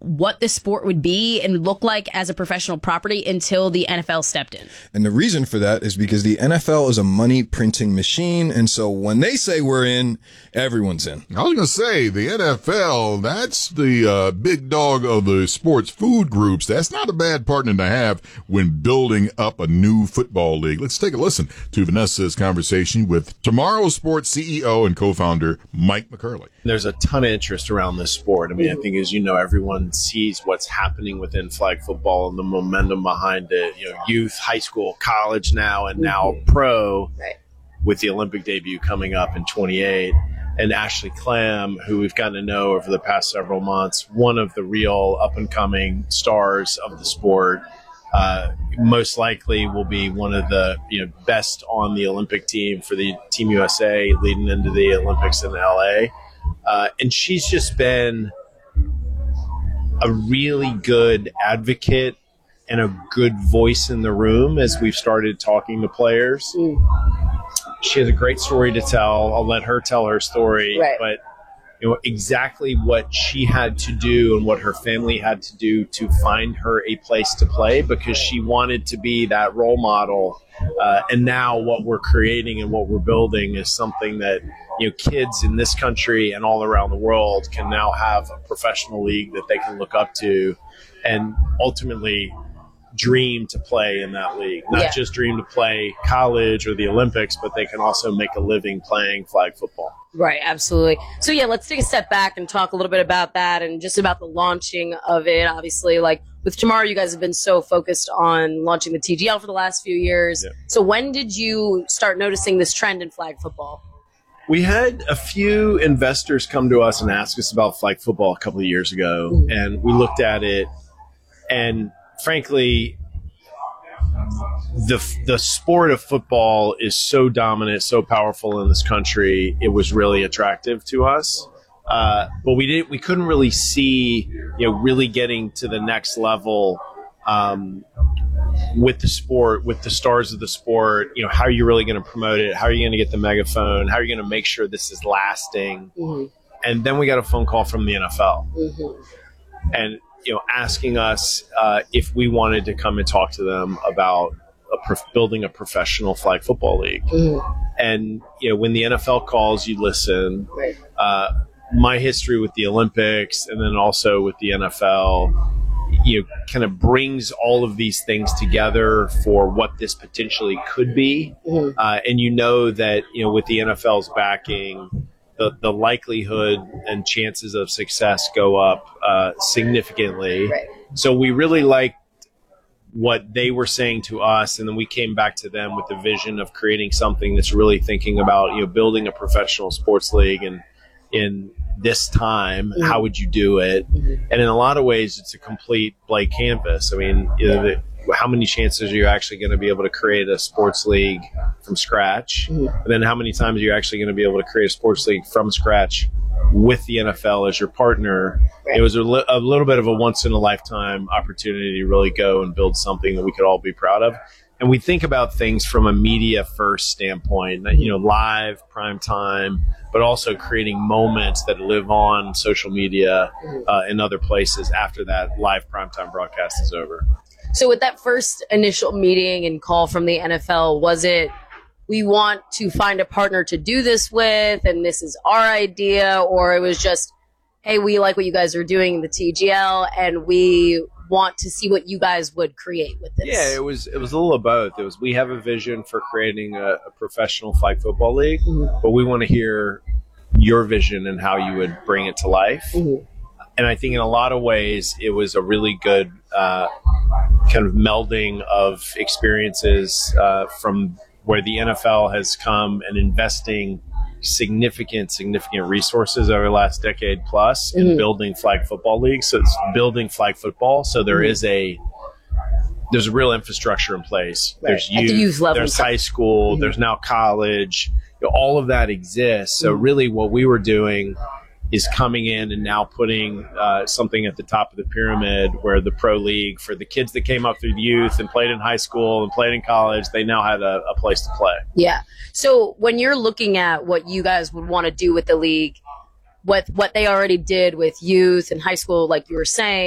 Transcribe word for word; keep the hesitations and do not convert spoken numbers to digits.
what the sport would be and look like as a professional property until the N F L stepped in. And the reason for that is because the N F L is a money printing machine. And so when they say we're in, everyone's in. I was going to say the N F L, that's the uh, big dog of the sports food groups. That's not a bad partner to have when building up a new football league. Let's take a listen to Vanessa's conversation with Tomorrow Sports C E O and co-founder Mike McCurley. There's a ton of interest around this sport. I mean, I think, as you know, everyone sees what's happening within flag football and the momentum behind it. You know, youth, high school, college now, and now pro, Right. with the Olympic debut coming up in twenty-eight. And Ashley Clam, who we've gotten to know over the past several months, one of the real up-and-coming stars of the sport. Uh, most likely will be one of the you know best on the Olympic team for the Team U S A leading into the Olympics in L A. Uh, and she's just been a really good advocate and a good voice in the room as we've started talking to players. Mm. She has a great story to tell. I'll let her tell her story. Right. But you know exactly what she had to do and what her family had to do to find her a place to play, because she wanted to be that role model. Uh, and now what we're creating and what we're building is something that you know kids in this country and all around the world can now have a professional league that they can look up to and ultimately dream to play in that league. Not Yeah. just dream to play college or the Olympics, but they can also make a living playing flag football. Right, absolutely. So yeah, let's take a step back and talk a little bit about that and just about the launching of it. Obviously, like with Tomorrow, you guys have been so focused on launching the T G L for the last few years. Yeah. So when did you start noticing this trend in flag football? We had a few investors come to us and ask us about flag football a couple of years ago, Mm-hmm. and we looked at it, and frankly, the the sport of football is so dominant, so powerful in this country. It was really attractive to us, uh, but we didn't. We couldn't really see, you know, really getting to the next level um, with the sport, with the stars of the sport. You know, how are you really going to promote it? How are you going to get the megaphone? How are you going to make sure this is lasting? Mm-hmm. And then we got a phone call from the N F L, Mm-hmm. and you know, asking us uh, if we wanted to come and talk to them about a prof- building a professional flag football league. Mm-hmm. And you know, when the N F L calls, you listen. Right. Uh, my history with the Olympics, and then also with the N F L, you know, kind of brings all of these things together for what this potentially could be. Mm-hmm. Uh, and you know that you know, with the N F L's backing, the, the likelihood and chances of success go up uh, significantly. Right. So we really liked what they were saying to us, and then we came back to them with the vision of creating something that's really thinking about you know building a professional sports league, and in this time, Mm-hmm. how would you do it? Mm-hmm. And in a lot of ways, it's a complete blank canvas. I mean, you know, the, how many chances are you actually going to be able to create a sports league from scratch? Mm-hmm. And then how many times are you actually going to be able to create a sports league from scratch with the N F L as your partner? Right. It was a, li- a little bit of a once-in-a-lifetime opportunity to really go and build something that we could all be proud of. And we think about things from a media-first standpoint, you know, live, prime time, but also creating moments that live on social media uh, and other places after that live primetime broadcast is over. So with that first initial meeting and call from the N F L, was it, we want to find a partner to do this with, and this is our idea, or it was just, hey, we like what you guys are doing in the T G L, and we want to see what you guys would create with this? Yeah, it was it was a little of both. It was, we have a vision for creating a, a professional flag football league, Mm-hmm. but we want to hear your vision and how you would bring it to life. Mm-hmm. And I think in a lot of ways, it was a really good uh, kind of melding of experiences uh, from where the N F L has come and investing significant, significant resources over the last decade plus in Mhm. building flag football leagues. So it's building flag football. So there Mhm. is a, there's a real infrastructure in place. Right. There's At the youth, youth level. there's high school, Mhm. there's now college. You know, all of that exists. So Mhm. really what we were doing is coming in and now putting uh, something at the top of the pyramid where the pro league for the kids that came up through the youth and played in high school and played in college, they now had a, a place to play. Yeah. So when you're looking at what you guys would want to do with the league, what what they already did with youth and high school, like you were saying,